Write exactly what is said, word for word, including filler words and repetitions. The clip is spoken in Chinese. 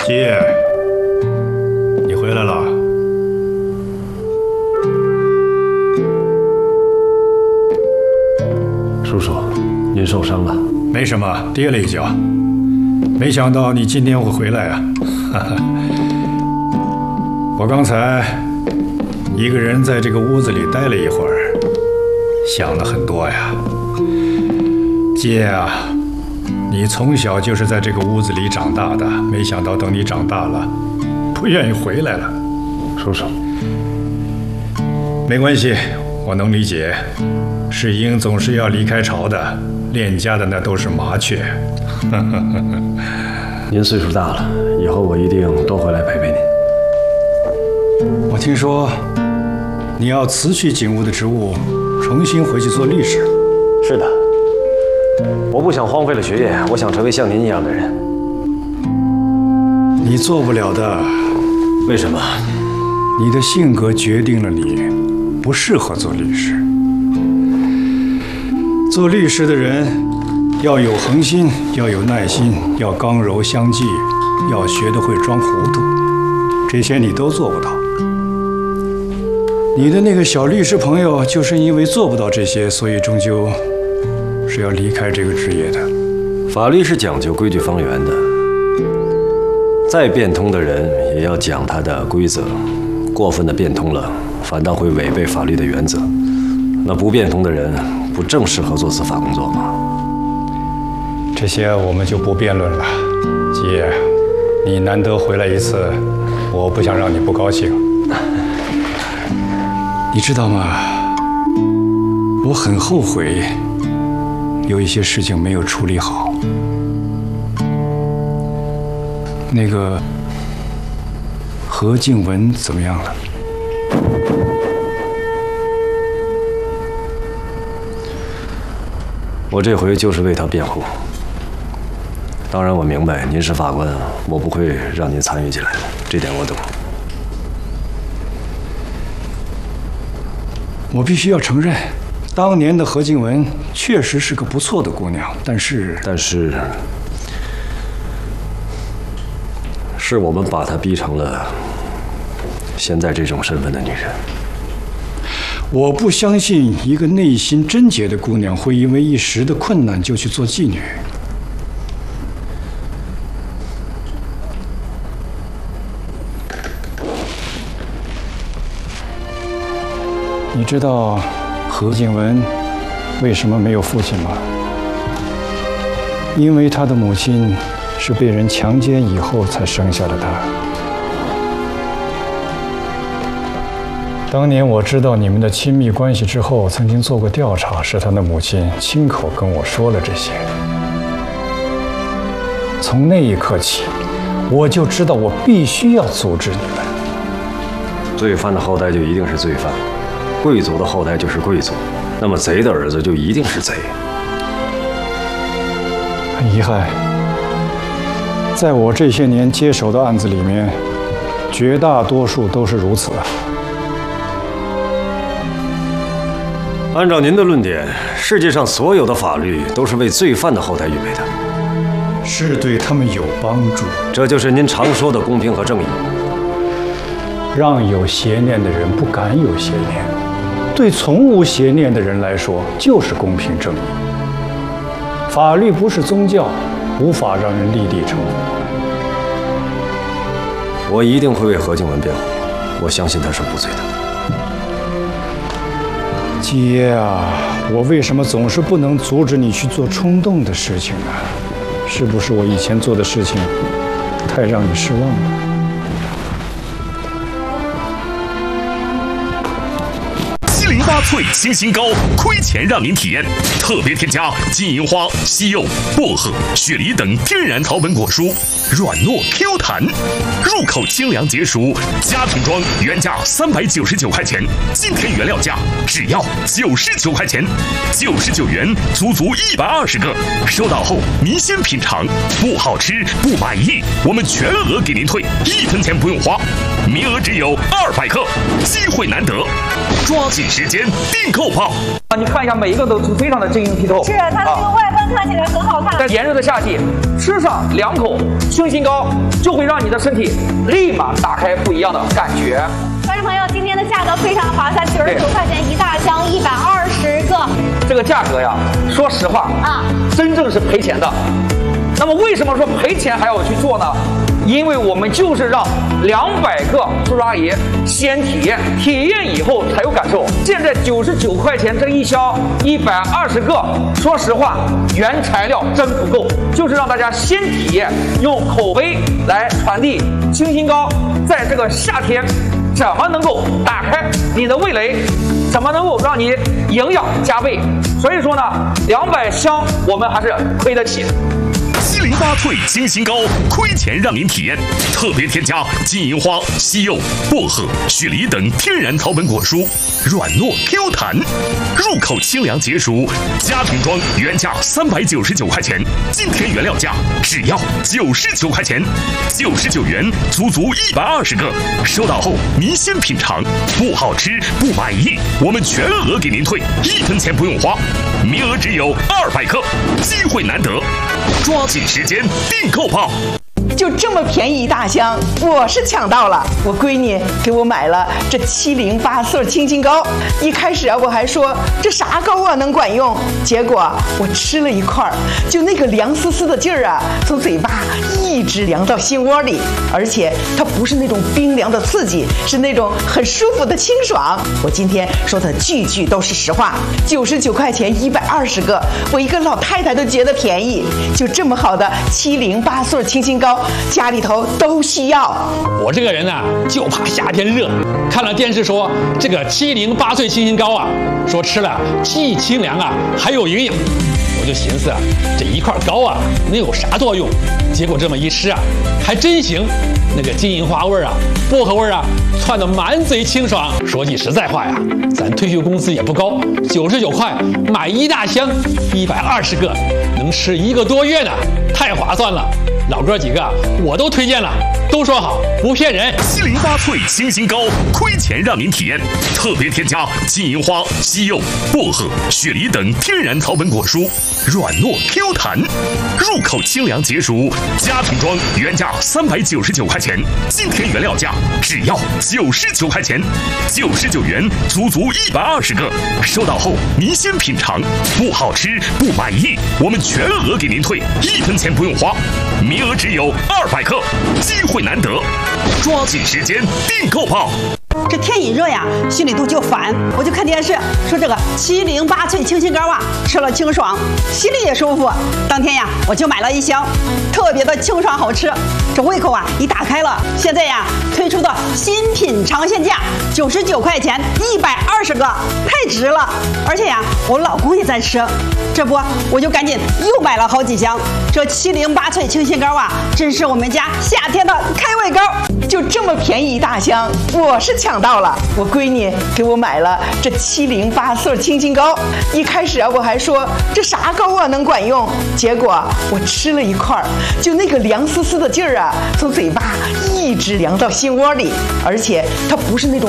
七，你回来了。 叔叔，您受伤了？ 没什么，跌了一跤。没想到你今天会回来啊！我刚才一个人在这个屋子里待了一会儿，想了很多呀。姐啊，你从小就是在这个屋子里长大的，没想到等你长大了，不愿意回来了。 叔叔， 没关系，我能理解。世英总是要离开巢的，恋家的那都是麻雀。 您岁数大了，以后我一定多回来陪陪您。 我听说你要辞去警务的职务，重新回去做律师。 是的，我不想荒废了学业，我想成为像您一样的人。 你做不了的。 为什么？ 你的性格决定了你不适合做律师。做律师的人要有恒心，要有耐心，要刚柔相济，要学得会装糊涂，这些你都做不到。你的那个小律师朋友就是因为做不到这些，所以终究是要离开这个职业的。 法律是讲究规矩方圆的，再变通的人也要讲他的规则，过分的变通了，反倒会违背法律的原则。那不变通的人，不正适合做司法工作吗？ 这些我们就不辩论了。姐，你难得回来一次，我不想让你不高兴。你知道吗？我很后悔有一些事情没有处理好。那个何静文怎么样了？ 我这回就是为他辩护。当然，我明白您是法官，我不会让您参与进来的，这点我懂。 我必须要承认，当年的何静文确实是个不错的姑娘，但是， 但是，是我们把她逼成了现在这种身份的女人。 我不相信一个内心贞洁的姑娘会因为一时的困难就去做妓女。你知道何静文为什么没有父亲吗？因为她的母亲是被人强奸以后才生下了她。当年我知道你们的亲密关系之后，曾经做过调查，是她的母亲亲口跟我说了这些。从那一刻起，我就知道我必须要阻止你们。 罪犯的后代就一定是罪犯，贵族的后代就是贵族，那么贼的儿子就一定是贼。 很遗憾，在我这些年接手的案子里面，绝大多数都是如此。 按照您的论点，世界上所有的法律都是为罪犯的后代预备的， 是对他们有帮助。 这就是您常说的公平和正义。 让有邪念的人不敢有邪念，对从无邪念的人来说就是公平正义。法律不是宗教，无法让人立地成佛。 我一定会为何静文辩护，我相信她是无罪的。 姐啊，我为什么总是不能阻止你去做冲动的事情呢？是不是我以前做的事情太让你失望了？ 零八脆清新膏，亏钱让您体验。特别添加金银花、西柚、薄荷、雪梨等天然草本果蔬，软糯 Q 弹，入口清凉解暑。家庭装原价三百九十九块钱，今天原料价只要九十九块钱，九十九元足足一百二十个。收到后您先品尝，不好吃不满意，我们全额给您退，一分钱不用花。名额只有二百克，机会难得，抓紧时间订购炮。 啊，你看一下，每一个都非常的晶莹剔透。 是它的这个外观看起来很好看。 在炎热的夏季，吃上两口清新膏，就会让你的身体立马打开不一样的感觉。 观众朋友，今天的价格非常划算，九十九块钱一大箱，一百二十个。 这个价格呀，说实话啊，真正是赔钱的。那么为什么说赔钱还要去做呢？因为我们就是让两百个叔叔阿姨先体验，体验以后才有感受。现在九十九块钱这一箱，一百二十个，说实话，原材料真不够，就是让大家先体验，用口碑来传递清新膏在这个夏天怎么能够打开你的味蕾，怎么能够让你营养加倍。所以说呢，两百箱我们还是亏得起。 七零八萃清新膏，亏钱让您体验。特别添加金银花、西柚、薄荷、雪梨等天然草本果蔬，软糯 Q 弹，入口清凉解暑。家庭装原价三百九十九块钱，今天原料价只要九十九块钱，九十九元足足一百二十个。收到后您先品尝，不好吃不满意，我们全额给您退，一分钱不用花。名额只有二百克，机会难得，抓紧时间订购炮。 就这么便宜一大箱，我是抢到了。我闺女给我买了这七零八色清新膏，一开始啊我还说这啥膏啊能管用，结果我吃了一块，就那个凉丝丝的劲儿啊，从嘴巴一直凉到心窝里，而且它不是那种冰凉的刺激，是那种很舒服的清爽。我今天说的句句都是实话，九十九块钱一百二十个，我一个老太太都觉得便宜。就这么好的七零八色清新膏，家里头都需要。 我这个人啊，就怕夏天热。看了电视说这个七零八萃清新膏啊，说吃了既清凉啊，还有营养。我就寻思啊，这一块膏啊，能有啥作用？结果这么一吃啊，还真行。那个金银花味啊，薄荷味啊，窜得满嘴清爽。说句实在话呀，咱退休工资也不高，九十九块买一大箱，一百二十个，能吃一个多月呢，太划算了。老哥几个我都推荐了，都说好，不骗人。 七零八萃清新膏，亏钱让您体验。特别添加金银花、西柚、薄荷、雪梨等天然草本果蔬，软糯 Q 弹，入口清凉解暑。家庭装原价三百九十九块钱，今天原料价只要九十九块钱，九十九元足足一百二十个。收到后您先品尝，不好吃不满意，我们全额给您退，一分钱不用花。名额只有二百克，机会难得，抓紧时间订购炮。 这天一热呀，心里头就烦，我就看电视说这个七零八萃清新膏啊，吃了清爽，心里也舒服。当天呀，我就买了一箱，特别的清爽好吃，这胃口啊一打开了。现在呀，推出的新品尝鲜价九十九块钱，一百二十个，太值了。而且呀，我老公也在吃，这不我就赶紧又买了好几箱。这七零八萃清新膏啊，真是我们家夏天的开胃膏。 就这么便宜一大箱，我是抢到了。我闺女给我买了这七零八色清新膏，一开始啊我还说这啥膏啊能管用，结果我吃了一块，就那个凉丝丝的劲儿啊，从嘴巴一直凉到心窝里，而且它不是那种